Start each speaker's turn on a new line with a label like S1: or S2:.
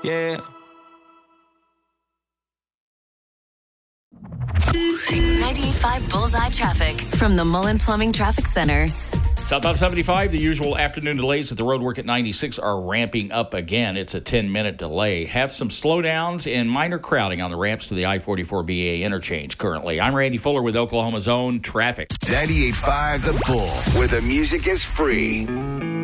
S1: Yeah.
S2: 98.5 Bullseye Traffic from the Mullen Plumbing Traffic Center.
S3: Southbound 75, the usual afternoon delays at the roadwork at 96 are ramping up again. It's a 10-minute delay. Have some slowdowns and minor crowding on the ramps to the I-44BA interchange currently. I'm Randy Fuller with Oklahoma's own traffic.
S4: 98.5 The Bull, where the music is free.